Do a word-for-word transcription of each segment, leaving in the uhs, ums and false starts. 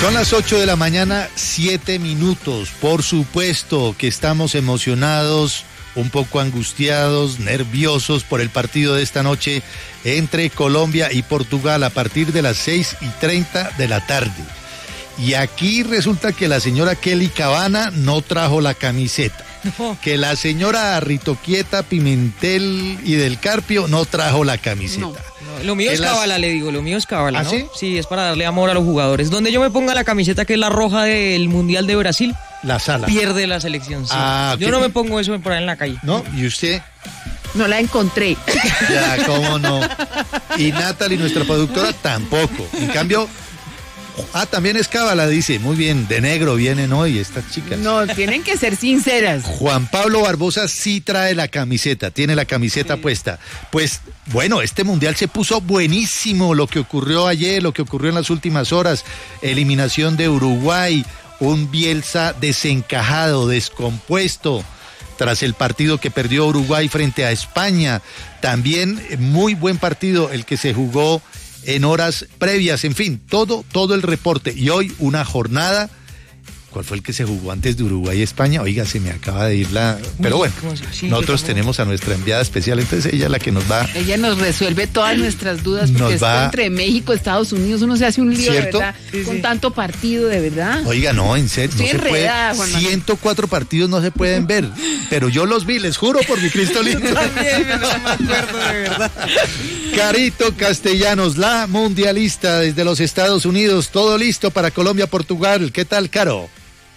Son las ocho de la mañana, siete minutos. Por supuesto que estamos emocionados, un poco angustiados, nerviosos por el partido de esta noche entre Colombia y Portugal a partir de las seis y treinta de la tarde. Y aquí resulta que la señora Kelly Cabana no trajo la camiseta. No. Que la señora Ritoquieta Pimentel y del Carpio no trajo la camiseta. No, no, lo mío es las... cábala, le digo, lo mío es cábala, ¿Ah, ¿no? sí? Sí, es para darle amor a los jugadores. Donde yo me ponga la camiseta, que es la roja del Mundial de Brasil, la sala pierde la selección. Sí. Ah, yo ¿qué? no me pongo eso por ahí en la calle. ¿No? ¿Y usted? No la encontré. Ya, cómo no. Y Natalie, nuestra productora, tampoco. En cambio... Ah, también es cábala, dice. Muy bien, de negro vienen hoy estas chicas. No, tienen que ser sinceras. Juan Pablo Barbosa sí trae la camiseta, tiene la camiseta sí. puesta. Pues, bueno, este mundial se puso buenísimo. Lo que ocurrió ayer, lo que ocurrió en las últimas horas. Eliminación de Uruguay, un Bielsa desencajado, descompuesto, tras el partido que perdió Uruguay frente a España. También muy buen partido el que se jugó en horas previas, en fin, todo, todo el reporte. Y hoy una jornada, ¿cuál fue el que se jugó antes de Uruguay y España? Oiga, se me acaba de ir la... Pero bueno, sí, nosotros tenemos a nuestra enviada especial, entonces ella es la que nos va... Ella nos resuelve todas nuestras dudas, porque nos va... entre México y Estados Unidos uno se hace un lío, ¿cierto? De verdad, sí, con sí. tanto partido, de verdad. Oiga, no, en serio, Estoy no se enredada, puede... Juan ciento cuatro partidos no se pueden ver, pero yo los vi, les juro por mi Cristo lindo. También, no me acuerdo de verdad. Carito Castellanos, la mundialista desde los Estados Unidos, todo listo para Colombia-Portugal. ¿Qué tal, Caro?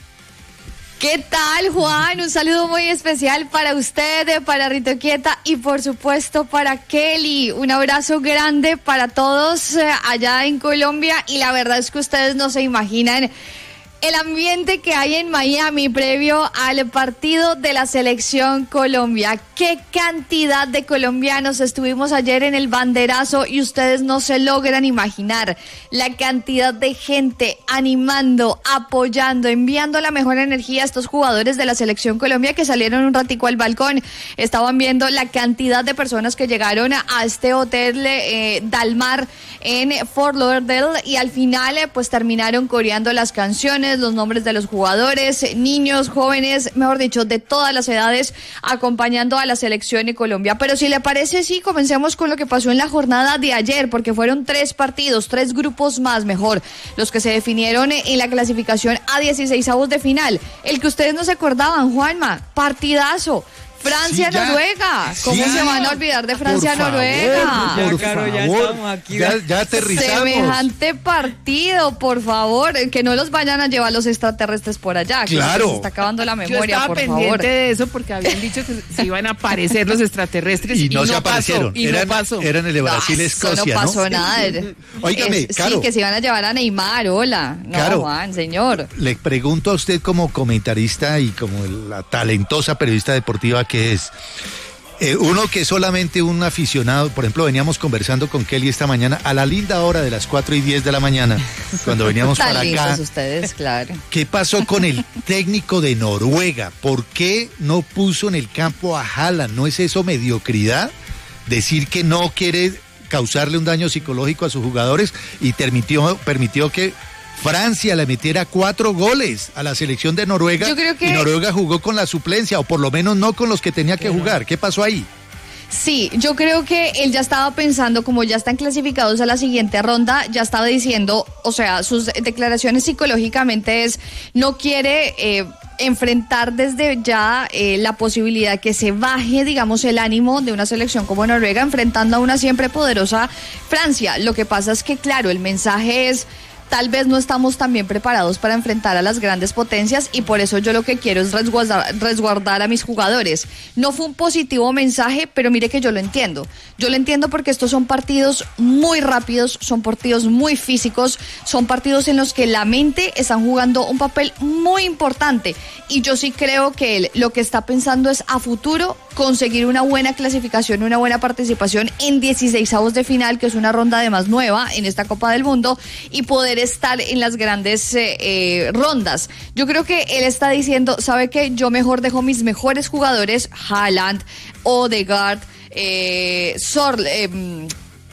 ¿Qué tal, Juan? Un saludo muy especial para usted, para Ritoquieta y por supuesto para Kelly. Un abrazo grande para todos eh, allá en Colombia y la verdad es que ustedes no se imaginan el ambiente que hay en Miami previo al partido de la selección Colombia. Qué cantidad de colombianos estuvimos ayer en el banderazo y ustedes no se logran imaginar la cantidad de gente animando, apoyando, enviando la mejor energía a estos jugadores de la selección Colombia que salieron un ratico al balcón. Estaban viendo la cantidad de personas que llegaron a este hotel eh, Dalmar en Fort Lauderdale y al final eh, pues terminaron coreando las canciones, los nombres de los jugadores, niños, jóvenes, mejor dicho, de todas las edades, acompañando a la selección de Colombia. Pero si le parece, sí, comencemos con lo que pasó en la jornada de ayer, porque fueron tres partidos, tres grupos más, mejor, los que se definieron en la clasificación a dieciseisavos de final. El que ustedes no se acordaban, Juanma, partidazo. Francia-Noruega, sí, ¿cómo sí, se van a olvidar de Francia-Noruega? Por ya, claro, favor, ya estamos aquí. Ya, ya aterrizamos. Semejante partido, por favor, que no los vayan a llevar los extraterrestres por allá. Claro. Que se está acabando la memoria, Yo estaba por pendiente favor. de eso porque habían dicho que se iban a aparecer los extraterrestres y, y no, no se aparecieron. pasó, y eran, no pasó. eran el de Brasil-Escocia, no, no pasó ¿no? nada. Óigame, es, Caro. Sí, que se iban a llevar a Neymar, hola. No, Caro, Juan, señor. Le pregunto a usted como comentarista y como la talentosa periodista deportiva que es, Eh, uno que es solamente un aficionado, por ejemplo, veníamos conversando con Kelly esta mañana a la linda hora de las cuatro y diez de la mañana, cuando veníamos Tan para acá. lindos ustedes, claro. ¿Qué pasó con el técnico de Noruega? ¿Por qué no puso en el campo a Haaland? ¿No es eso mediocridad? Decir que no quiere causarle un daño psicológico a sus jugadores y permitió, permitió que Francia le metiera cuatro goles a la selección de Noruega. Yo creo que... y Noruega jugó con la suplencia, o por lo menos no con los que tenía que jugar. ¿Qué pasó ahí? Sí, yo creo que él ya estaba pensando, como ya están clasificados a la siguiente ronda, ya estaba diciendo, o sea, sus declaraciones psicológicamente es, no quiere eh, enfrentar desde ya eh, la posibilidad que se baje, digamos, el ánimo de una selección como Noruega, enfrentando a una siempre poderosa Francia. Lo que pasa es que, claro, el mensaje es... Tal vez no estamos tan bien preparados para enfrentar a las grandes potencias y por eso yo lo que quiero es resguardar, resguardar a mis jugadores. No fue un positivo mensaje, pero mire que yo lo entiendo. Yo lo entiendo porque estos son partidos muy rápidos, son partidos muy físicos, son partidos en los que la mente está jugando un papel muy importante. Y yo sí creo que él lo que está pensando es a futuro conseguir una buena clasificación, una buena participación en dieciseisavos de final, que es una ronda además nueva en esta Copa del Mundo, y poder estar en las grandes eh, eh, rondas. Yo creo que él está diciendo, ¿sabe qué? Yo mejor dejo mis mejores jugadores, Haaland, Odegaard, eh, Sorl, eh,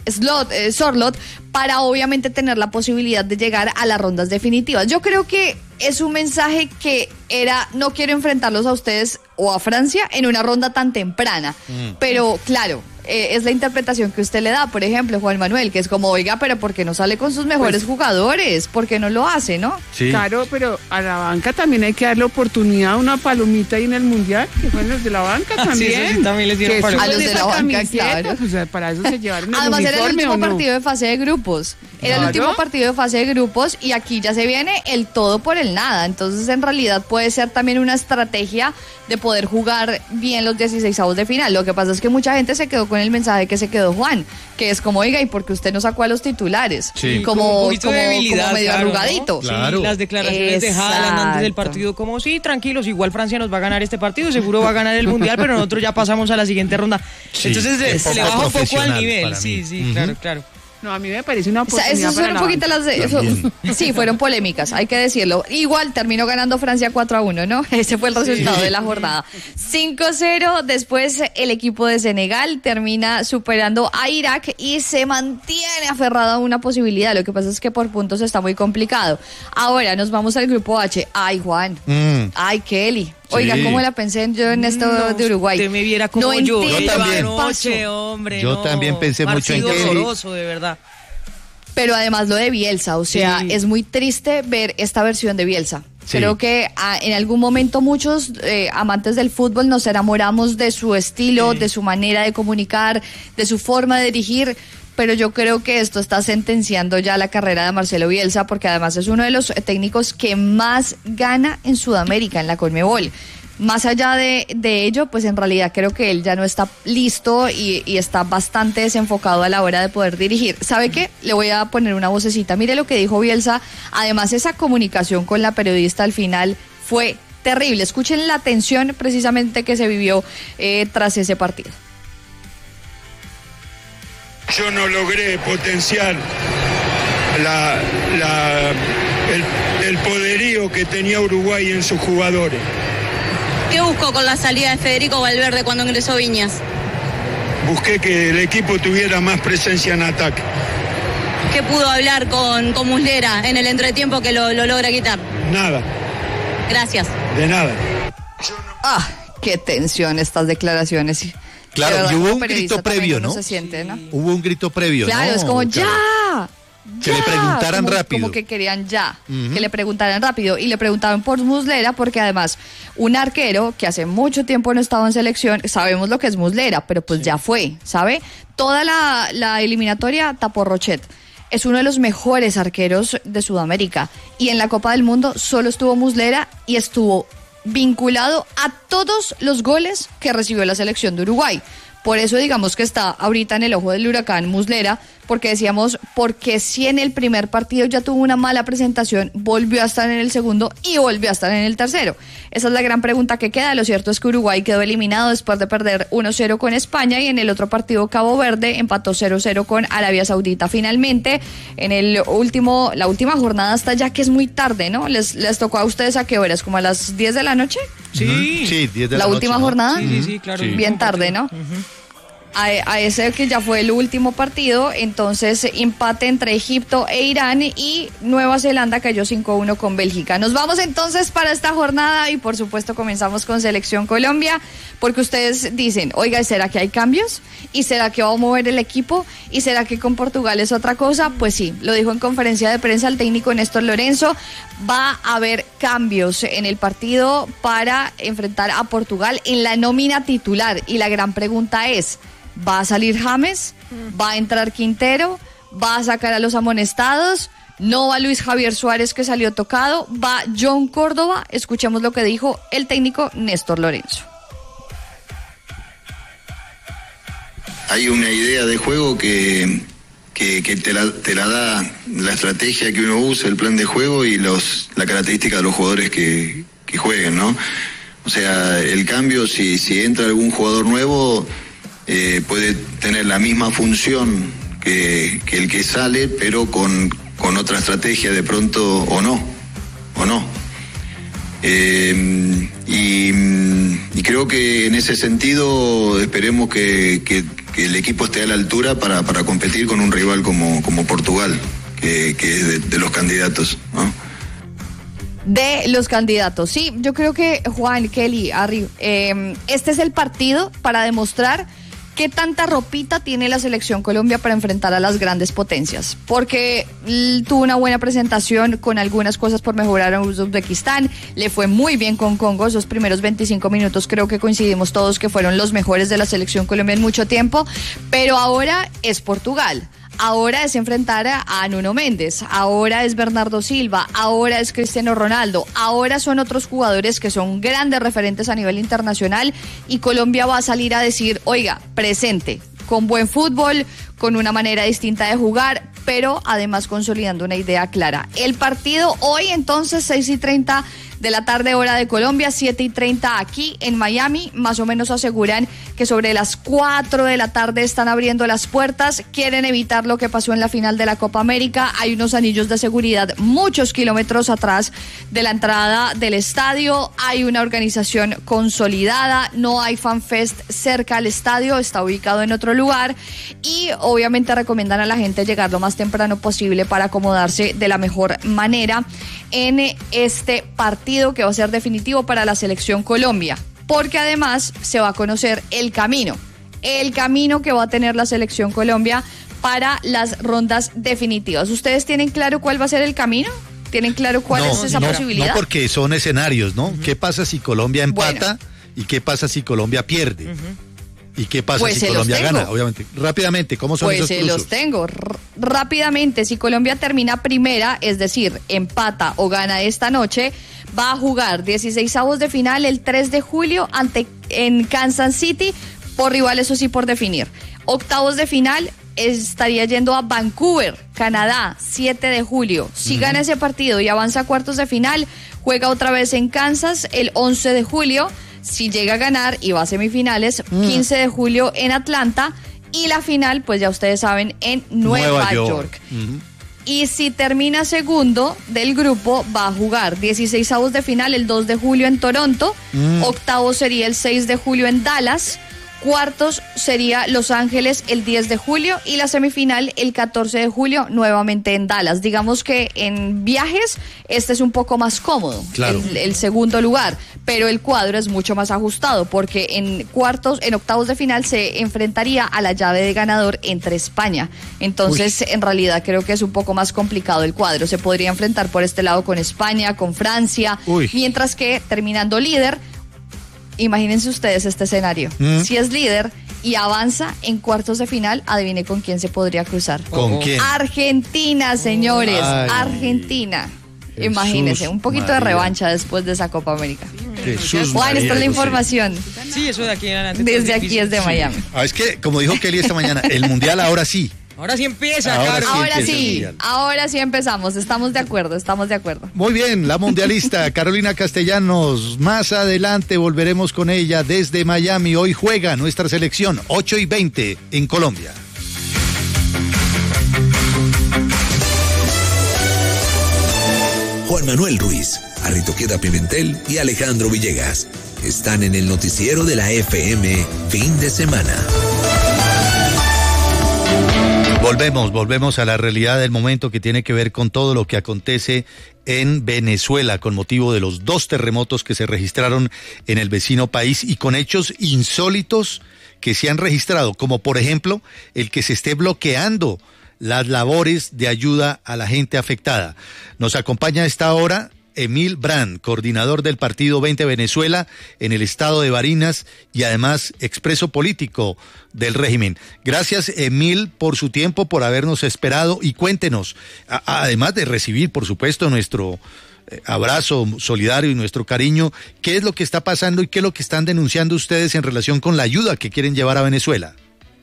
Slot, eh, Sorloth, para obviamente tener la posibilidad de llegar a las rondas definitivas. Yo creo que es un mensaje que era, no quiero enfrentarlos a ustedes o a Francia en una ronda tan temprana, mm. pero claro, eh, es la interpretación que usted le da, por ejemplo, Juan Manuel, que es como, oiga, pero ¿por qué no sale con sus mejores pues, jugadores? ¿Por qué no lo hace, no? Sí. Claro, pero a la banca también hay que darle oportunidad a una palomita ahí en el Mundial, que fueron los de la banca también. Sí, eso sí, también les dieron a los de la banca, claro. O sea, para eso se llevaron el Además, uniforme, era el último ¿o no? partido de fase de grupos. Era ¿Claro? el último partido de fase de grupos y aquí ya se viene el todo por el nada. Entonces, en realidad puede ser también una estrategia de poder jugar bien los dieciseisavos de final. Lo que pasa es que mucha gente se quedó con el mensaje que se quedó Juan, que es como, oiga, ¿y por qué usted no sacó a los titulares? Sí. Como, como, como, como medio claro, arrugadito. ¿no? Claro. Sí, las declaraciones Exacto. de Haaland antes del partido, como, sí, tranquilos, igual Francia nos va a ganar este partido, seguro va a ganar el Mundial, pero nosotros ya pasamos a la siguiente ronda. Sí, Entonces se, se le baja un poco al nivel. para Sí, mí. sí, Uh-huh. claro, claro. No, a mí me parece una O sea, oportunidad esas para fueron la un poquito banca. las de eso, sí, fueron polémicas, hay que decirlo. Igual terminó ganando Francia cuatro a uno, ¿no? Ese fue el resultado sí. de la jornada. cinco cero, después el equipo de Senegal termina superando a Irak y se mantiene aferrado a una posibilidad. Lo que pasa es que por puntos está muy complicado. Ahora nos vamos al grupo H. Ay, Juan. Mm. Ay, Kelly. Oiga, sí. ¿cómo la pensé yo en esto no, de Uruguay? Usted me viera como no yo. Yo también. Noche, hombre, yo no. también pensé mucho en Kelly. Kelly. Horroroso, de verdad. Pero además lo de Bielsa, o sea, sí. es muy triste ver esta versión de Bielsa. Sí. Creo que a, en algún momento muchos eh, amantes del fútbol nos enamoramos de su estilo, sí. de su manera de comunicar, de su forma de dirigir, pero yo creo que esto está sentenciando ya la carrera de Marcelo Bielsa, porque además es uno de los técnicos que más gana en Sudamérica, en la Conmebol. Más allá de, de ello, pues en realidad creo que él ya no está listo y, y está bastante desenfocado a la hora de poder dirigir. ¿Sabe qué? Le voy a poner una vocecita. Mire lo que dijo Bielsa. Además, esa comunicación con la periodista al final fue terrible. Escuchen la tensión precisamente que se vivió eh, tras ese partido. Yo no logré potenciar la, la, el, el poderío que tenía Uruguay en sus jugadores. ¿Qué buscó con la salida de Federico Valverde cuando ingresó Viñas? Busqué que el equipo tuviera más presencia en ataque. ¿Qué pudo hablar con, con Muslera en el entretiempo que lo, lo logra quitar? Nada. Gracias. De nada. Ah, qué tensión estas declaraciones. Claro, y hubo un grito previo, ¿no? Se siente, ¿no? Hubo un grito previo, claro, ¿no? es como claro. ¡ya! Que ya, le preguntaran como, rápido. Como que querían ya, uh-huh. que le preguntaran rápido. Y le preguntaban por Muslera, porque además, un arquero que hace mucho tiempo no estaba en selección, sabemos lo que es Muslera, pero pues sí. ya fue, ¿sabe? Toda la, la eliminatoria tapó Rochet. Es uno de los mejores arqueros de Sudamérica. Y en la Copa del Mundo solo estuvo Muslera y estuvo vinculado a todos los goles que recibió la selección de Uruguay. Por eso digamos que está ahorita en el ojo del huracán Muslera, porque decíamos, porque si en el primer partido ya tuvo una mala presentación, volvió a estar en el segundo y volvió a estar en el tercero. Esa es la gran pregunta que queda. Lo cierto es que Uruguay quedó eliminado después de perder uno cero con España y en el otro partido Cabo Verde empató cero cero con Arabia Saudita. Finalmente, en el último, la última jornada hasta ya que es muy tarde, ¿no? ¿Les, les tocó a ustedes a qué horas? ¿Como a las diez de la noche? Sí, sí, diez de la, la noche, última ¿no? jornada. Sí, sí, sí, claro. Sí. Bien tarde, ¿no? Uh-huh. A, a ese que ya fue el último partido, entonces empate entre Egipto e Irán y Nueva Zelanda cayó cinco uno con Bélgica. Nos vamos entonces para esta jornada y por supuesto comenzamos con Selección Colombia, porque ustedes dicen, oiga, ¿será que hay cambios? ¿Y será que va a mover el equipo? ¿Y será que con Portugal es otra cosa? Pues sí, lo dijo en conferencia de prensa el técnico Néstor Lorenzo, va a haber cambios en el partido para enfrentar a Portugal en la nómina titular y la gran pregunta es, ¿va a salir James? ¿Va a entrar Quintero? ¿Va a sacar a los amonestados? ¿No va Luis Javier Suárez que salió tocado? ¿Va John Córdoba? Escuchemos lo que dijo el técnico Néstor Lorenzo. Hay una idea de juego que, que, que te, la, te la da la estrategia que uno usa, el plan de juego y los la característica de los jugadores que, que jueguen, ¿no? O sea, el cambio, si, si entra algún jugador nuevo... Eh, puede tener la misma función que, que el que sale, pero con, con otra estrategia de pronto o no, o no. Eh, y, y creo que en ese sentido esperemos que, que, que el equipo esté a la altura para, para competir con un rival como, como Portugal, que, que es de, de los candidatos, ¿no? De los candidatos, sí, yo creo que Juan, Kelly, Harry, eh, este es el partido para demostrar qué tanta ropita tiene la selección Colombia para enfrentar a las grandes potencias, porque l- tuvo una buena presentación con algunas cosas por mejorar a Uzbekistán, le fue muy bien con Congo, esos primeros veinticinco minutos creo que coincidimos todos que fueron los mejores de la selección Colombia en mucho tiempo, pero ahora es Portugal. Ahora es enfrentar a Nuno Méndez, ahora es Bernardo Silva, ahora es Cristiano Ronaldo, ahora son otros jugadores que son grandes referentes a nivel internacional y Colombia va a salir a decir, oiga, presente, con buen fútbol, con una manera distinta de jugar, pero además consolidando una idea clara. El partido hoy entonces seis y treinta de la tarde hora de Colombia, siete y treinta aquí en Miami, más o menos aseguran que sobre las cuatro de la tarde están abriendo las puertas, quieren evitar lo que pasó en la final de la Copa América, hay unos anillos de seguridad muchos kilómetros atrás de la entrada del estadio, hay una organización consolidada, no hay fanfest cerca al estadio, está ubicado en otro lugar y obviamente recomiendan a la gente llegar lo más temprano posible para acomodarse de la mejor manera en este partido que va a ser definitivo para la selección Colombia, porque además se va a conocer el camino, el camino que va a tener la selección Colombia para las rondas definitivas. ¿Ustedes tienen claro cuál va a ser el camino? ¿Tienen claro cuál no, es esa no, posibilidad? No, porque son escenarios, ¿no? Uh-huh. ¿Qué pasa si Colombia empata bueno. y qué pasa si Colombia pierde? Uh-huh. ¿Y qué pasa pues si Colombia gana? Obviamente. Rápidamente, ¿cómo son pues esos cruzos? Pues se los tengo. R- rápidamente, si Colombia termina primera, es decir, empata o gana esta noche, va a jugar dieciseisavos de final el tres de julio ante en Kansas City, por rival, eso sí, por definir. Octavos de final estaría yendo a Vancouver, Canadá, siete de julio. Si uh-huh. gana ese partido y avanza a cuartos de final, juega otra vez en Kansas el once de julio. Si llega a ganar y va a semifinales, mm. quince de julio en Atlanta y la final, pues ya ustedes saben, en Nueva, Nueva York. York. Uh-huh. Y si termina segundo del grupo, va a jugar dieciseisavos de final el dos de julio en Toronto, mm. octavo sería el seis de julio en Dallas, cuartos sería Los Ángeles el diez de julio y la semifinal el catorce de julio nuevamente en Dallas. Digamos que en viajes este es un poco más cómodo, claro. el, el segundo lugar, pero el cuadro es mucho más ajustado porque en cuartos, en octavos de final se enfrentaría a la llave de ganador entre España. Entonces, Uy. en realidad creo que es un poco más complicado el cuadro. Se podría enfrentar por este lado con España, con Francia, Uy. mientras que terminando líder, imagínense ustedes este escenario. ¿Mm? Si es líder y avanza en cuartos de final, adivine con quién se podría cruzar. ¿Con quién? Argentina, señores. Ay. Argentina. Jesús Imagínense, un poquito María. de revancha después de esa Copa América. Jesús Juan, esta es la información. Sí, eso de aquí en adelante. Desde aquí es de Miami. Ah, es que, como dijo Kelly esta mañana, el Mundial ahora sí. Ahora sí empieza, ahora claro. Sí ahora empieza sí, ahora sí empezamos. Estamos de acuerdo, estamos de acuerdo. Muy bien, la mundialista Carolina Castellanos. Más adelante volveremos con ella desde Miami. Hoy juega nuestra selección, ocho y veinte en Colombia. Juan Manuel Ruiz, Arritoqueta Pimentel y Alejandro Villegas están en el noticiero de la F M fin de semana. Volvemos, volvemos a la realidad del momento que tiene que ver con todo lo que acontece en Venezuela con motivo de los dos terremotos que se registraron en el vecino país y con hechos insólitos que se han registrado, como por ejemplo el que se esté bloqueando las labores de ayuda a la gente afectada. Nos acompaña a esta hora Emil Brand, coordinador del Partido veinte Venezuela en el estado de Barinas y además expreso político del régimen. Gracias, Emil, por su tiempo, por habernos esperado y cuéntenos, a, además de recibir, por supuesto, nuestro eh, abrazo solidario y nuestro cariño, ¿qué es lo que está pasando y qué es lo que están denunciando ustedes en relación con la ayuda que quieren llevar a Venezuela?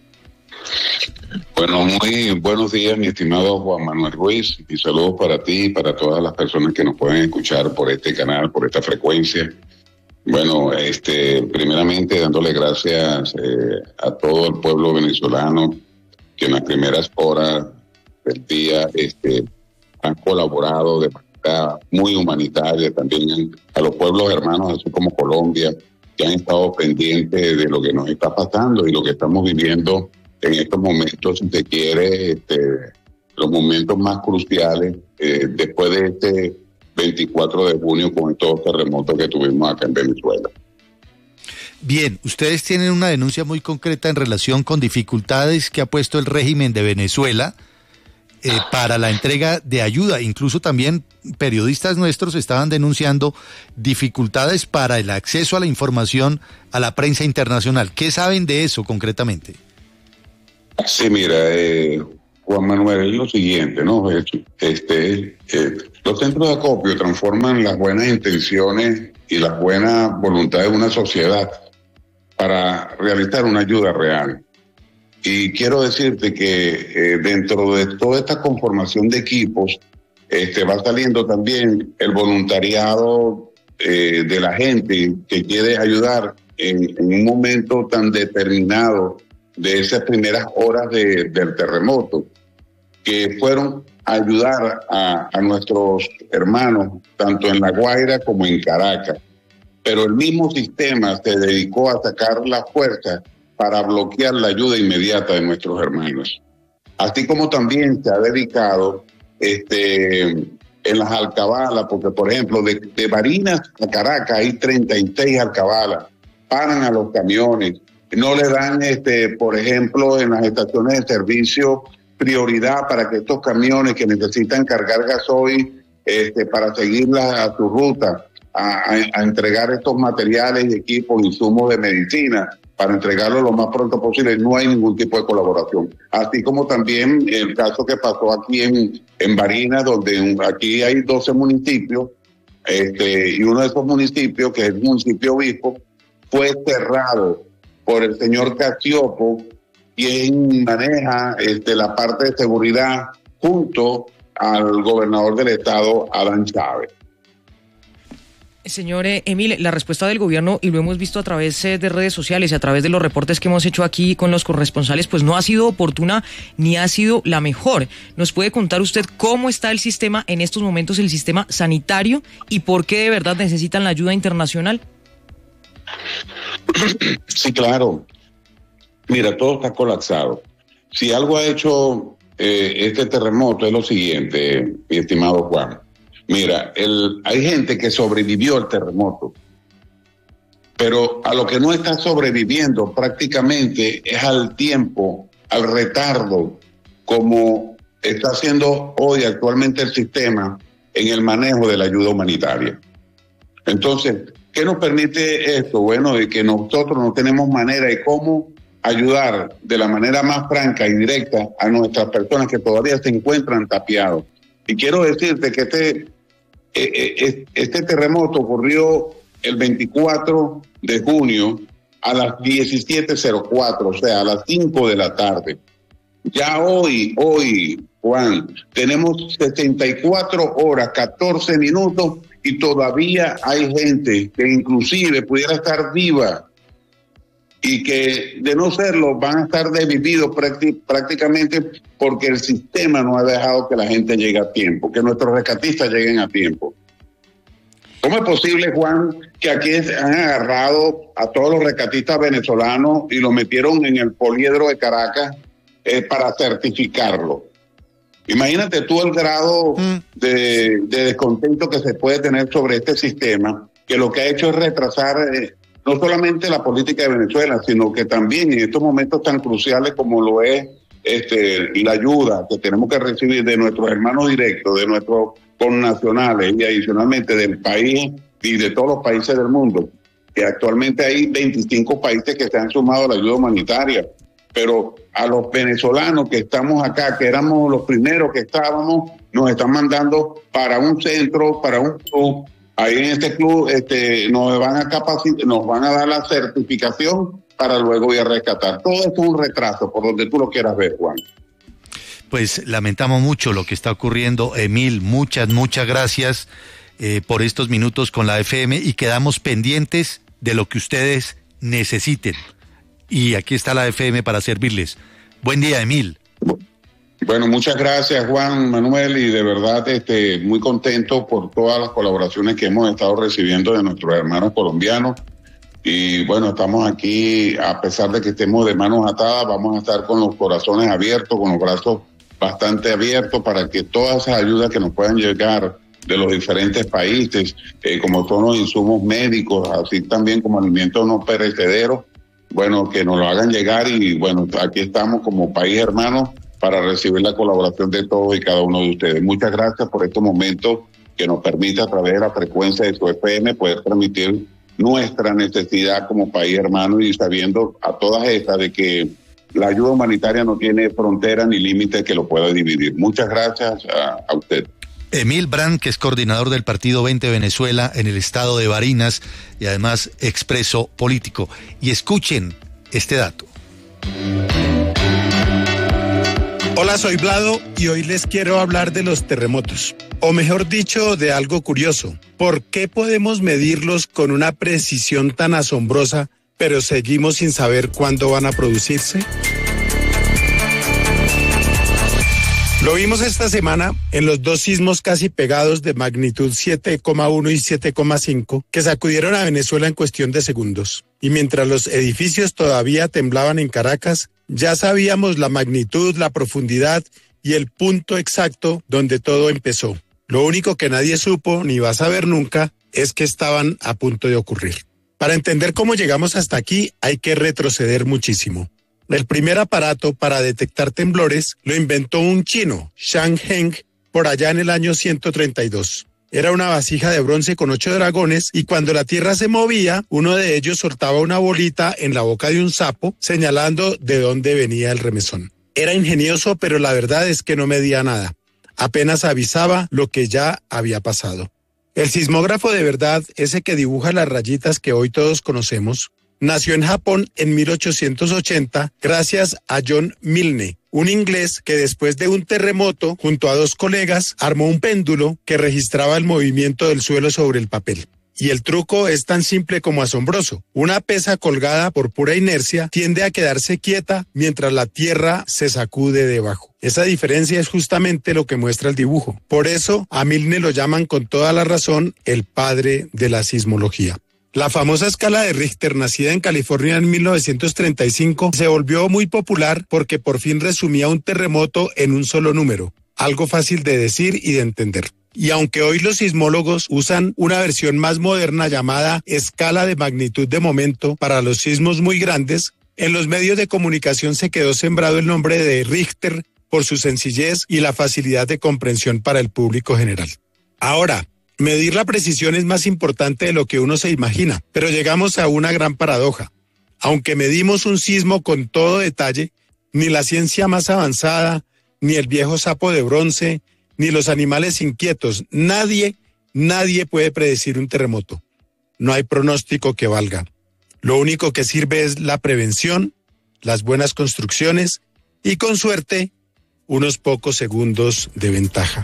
Bueno, muy buenos días, mi estimado Juan Manuel Ruiz, y saludos para ti y para todas las personas que nos pueden escuchar por este canal, por esta frecuencia. Bueno, este, primeramente dándole gracias eh, a todo el pueblo venezolano que en las primeras horas del día este, han colaborado de manera muy humanitaria, también a los pueblos hermanos, así como Colombia, que han estado pendientes de lo que nos está pasando y lo que estamos viviendo en estos momentos, si se quiere, este, los momentos más cruciales eh, después de este veinticuatro de junio con estos terremotos que tuvimos acá en Venezuela. Bien, ustedes tienen una denuncia muy concreta en relación con dificultades que ha puesto el régimen de Venezuela eh, para la entrega de ayuda. Incluso también periodistas nuestros estaban denunciando dificultades para el acceso a la información a la prensa internacional. ¿Qué saben de eso concretamente? Sí, mira, eh, Juan Manuel, es lo siguiente, ¿no? Este, eh, los centros de acopio transforman las buenas intenciones y la buena voluntad de una sociedad para realizar una ayuda real. Y quiero decirte que eh, dentro de toda esta conformación de equipos, este, va saliendo también el voluntariado eh, de la gente que quiere ayudar en, en un momento tan determinado de esas primeras horas de, del terremoto, que fueron a ayudar a, a nuestros hermanos, tanto en La Guaira como en Caracas. Pero el mismo sistema se dedicó a sacar la fuerza para bloquear la ayuda inmediata de nuestros hermanos. Así como también se ha dedicado este, en las alcabalas, porque por ejemplo, de, de Barinas a Caracas hay treinta y seis alcabalas, paran a los camiones, no le dan, este, por ejemplo, en las estaciones de servicio, prioridad para que estos camiones que necesitan cargar gasoil este, para seguirlas a su ruta, a, a, a entregar estos materiales, equipos, insumos de medicina, para entregarlo lo más pronto posible. No hay ningún tipo de colaboración. Así como también el caso que pasó aquí en, en Barinas, donde un, aquí hay doce municipios, este, y uno de esos municipios, que es el municipio Obispo, fue cerrado por el señor Casiopo, quien maneja este, la parte de seguridad junto al gobernador del estado, Adán Chávez. Señor Emil, la respuesta del gobierno, y lo hemos visto a través de redes sociales y a través de los reportes que hemos hecho aquí con los corresponsales, pues no ha sido oportuna ni ha sido la mejor. ¿Nos puede contar usted cómo está el sistema en estos momentos, el sistema sanitario, y por qué de verdad necesitan la ayuda internacional? Sí, claro. Mira, todo está colapsado. Si algo ha hecho eh, este terremoto es lo siguiente, mi estimado Juan. Mira, el, hay gente que sobrevivió al terremoto, pero a lo que no está sobreviviendo prácticamente es al tiempo, al retardo, como está haciendo hoy actualmente el sistema en el manejo de la ayuda humanitaria. Entonces, ¿qué nos permite esto? Bueno, de que nosotros no tenemos manera de cómo ayudar de la manera más franca y directa a nuestras personas que todavía se encuentran tapiados. Y quiero decirte que este, eh, este terremoto ocurrió el veinticuatro de junio a las diecisiete cero cuatro, o sea, a las cinco de la tarde. Ya hoy, hoy, Juan, tenemos sesenta y cuatro horas, catorce minutos y todavía hay gente que inclusive pudiera estar viva y que de no serlo van a estar desvividos prácticamente porque el sistema no ha dejado que la gente llegue a tiempo, que nuestros rescatistas lleguen a tiempo. ¿Cómo es posible, Juan, que aquí han agarrado a todos los rescatistas venezolanos y los metieron en el poliedro de Caracas eh, para certificarlo? Imagínate tú el grado mm. de, de descontento que se puede tener sobre este sistema, que lo que ha hecho es retrasar eh, no solamente la política de Venezuela, sino que también en estos momentos tan cruciales como lo es este, la ayuda que tenemos que recibir de nuestros hermanos directos, de nuestros connacionales y adicionalmente del país y de todos los países del mundo, que actualmente hay veinticinco países que se han sumado a la ayuda humanitaria. Pero a los venezolanos que estamos acá, que éramos los primeros que estábamos, nos están mandando para un centro, para un club. Ahí en este club este, nos van a capacitar, nos van a dar la certificación para luego ir a rescatar. Todo esto es un retraso, por donde tú lo quieras ver, Juan. Pues lamentamos mucho lo que está ocurriendo, Emil. Muchas, muchas gracias eh, por estos minutos con la F M y quedamos pendientes de lo que ustedes necesiten. Y aquí está la F M para servirles. Buen día, Emil. Bueno, muchas gracias, Juan Manuel, y de verdad este, muy contento por todas las colaboraciones que hemos estado recibiendo de nuestros hermanos colombianos. Y bueno, estamos aquí, a pesar de que estemos de manos atadas, vamos a estar con los corazones abiertos, con los brazos bastante abiertos para que todas esas ayudas que nos puedan llegar de los diferentes países, eh, como son los insumos médicos, así también como alimentos no perecederos, bueno, que nos lo hagan llegar y bueno, aquí estamos como país hermano para recibir la colaboración de todos y cada uno de ustedes. Muchas gracias por estos momentos que nos permite a través de la frecuencia de su F M poder transmitir nuestra necesidad como país hermano y sabiendo a todas estas de que la ayuda humanitaria no tiene frontera ni límite que lo pueda dividir. Muchas gracias a, a usted. Emil Brand, que es coordinador del Partido veinte Venezuela en el estado de Barinas y además expreso político. Y escuchen este dato. Hola, soy Vlado y hoy les quiero hablar de los terremotos. O mejor dicho, de algo curioso. ¿Por qué podemos medirlos con una precisión tan asombrosa, pero seguimos sin saber cuándo van a producirse? Lo vimos esta semana en los dos sismos casi pegados de magnitud siete coma uno y siete coma cinco que sacudieron a Venezuela en cuestión de segundos. Y mientras los edificios todavía temblaban en Caracas, ya sabíamos la magnitud, la profundidad y el punto exacto donde todo empezó. Lo único que nadie supo ni va a saber nunca es que estaban a punto de ocurrir. Para entender cómo llegamos hasta aquí hay que retroceder muchísimo. El primer aparato para detectar temblores lo inventó un chino, Shang Heng, por allá en el año ciento treinta y dos. Era una vasija de bronce con ocho dragones y cuando la tierra se movía, uno de ellos soltaba una bolita en la boca de un sapo, señalando de dónde venía el remesón. Era ingenioso, pero la verdad es que no medía nada. Apenas avisaba lo que ya había pasado. El sismógrafo de verdad, ese que dibuja las rayitas que hoy todos conocemos, nació en Japón en mil ochocientos ochenta gracias a John Milne, un inglés que después de un terremoto, junto a dos colegas, armó un péndulo que registraba el movimiento del suelo sobre el papel. Y el truco es tan simple como asombroso. Una pesa colgada por pura inercia tiende a quedarse quieta mientras la tierra se sacude debajo. Esa diferencia es justamente lo que muestra el dibujo. Por eso a Milne lo llaman con toda la razón el padre de la sismología. La famosa escala de Richter, nacida en California en mil novecientos treinta y cinco, se volvió muy popular porque por fin resumía un terremoto en un solo número, algo fácil de decir y de entender. Y aunque hoy los sismólogos usan una versión más moderna llamada escala de magnitud de momento para los sismos muy grandes, en los medios de comunicación se quedó sembrado el nombre de Richter por su sencillez y la facilidad de comprensión para el público general. Ahora, medir la precisión es más importante de lo que uno se imagina, pero llegamos a una gran paradoja. Aunque medimos un sismo con todo detalle, ni la ciencia más avanzada, ni el viejo sapo de bronce, ni los animales inquietos, nadie, nadie puede predecir un terremoto. No hay pronóstico que valga. Lo único que sirve es la prevención, las buenas construcciones y, con suerte, unos pocos segundos de ventaja.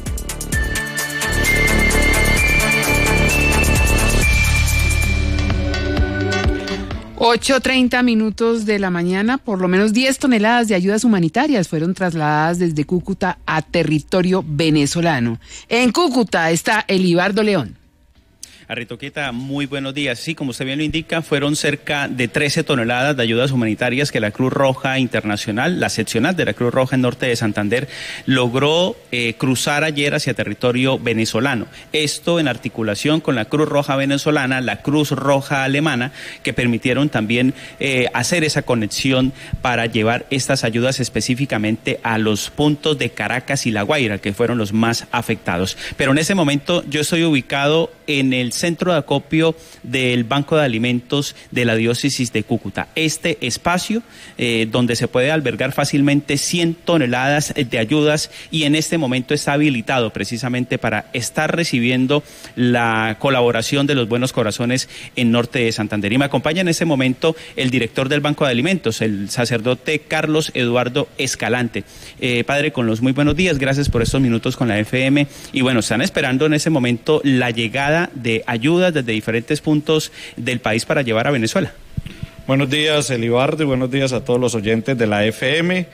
ocho treinta minutos de la mañana, por lo menos diez toneladas de ayudas humanitarias fueron trasladadas desde Cúcuta a territorio venezolano. En Cúcuta está Elibardo León. Arritoquieta, muy buenos días. Sí, como usted bien lo indica, fueron cerca de trece toneladas de ayudas humanitarias que la Cruz Roja Internacional, la seccional de la Cruz Roja en Norte de Santander, logró eh, cruzar ayer hacia territorio venezolano. Esto en articulación con la Cruz Roja venezolana, la Cruz Roja alemana, que permitieron también eh, hacer esa conexión para llevar estas ayudas específicamente a los puntos de Caracas y La Guaira, que fueron los más afectados. Pero en ese momento yo estoy ubicado en el centro de acopio del Banco de Alimentos de la diócesis de Cúcuta. Este espacio eh, donde se puede albergar fácilmente cien toneladas de ayudas y en este momento está habilitado precisamente para estar recibiendo la colaboración de los buenos corazones en Norte de Santander. Y me acompaña en este momento el director del Banco de Alimentos, el sacerdote Carlos Eduardo Escalante. Eh, padre, con los muy buenos días, gracias por estos minutos con la F M. Y bueno, están esperando en ese momento la llegada de ayudas desde diferentes puntos del país para llevar a Venezuela. Buenos días, Elibardo, y buenos días a todos los oyentes de la F M.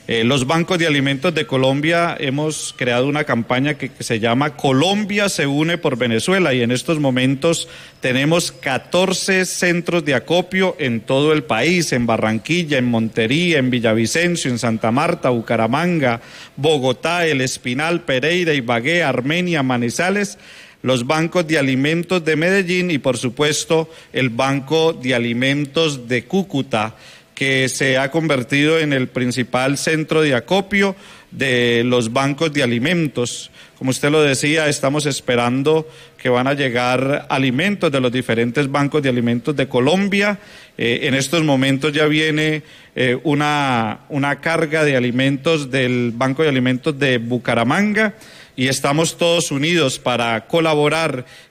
Eh, los bancos de alimentos de Colombia hemos creado una campaña que, que se llama Colombia se une por Venezuela, y en estos momentos tenemos catorce centros de acopio en todo el país, en Barranquilla, en Montería, en Villavicencio, en Santa Marta, Bucaramanga, Bogotá, El Espinal, Pereira, Ibagué, Armenia, Manizales, los bancos de alimentos de Medellín y por supuesto el Banco de Alimentos de Cúcuta, que se ha convertido en el principal centro de acopio de los bancos de alimentos. Como usted lo decía, estamos esperando que van a llegar alimentos de los diferentes bancos de alimentos de Colombia. Eh, en estos momentos ya viene eh, una, una carga de alimentos del Banco de Alimentos de Bucaramanga, y estamos todos unidos para colaborar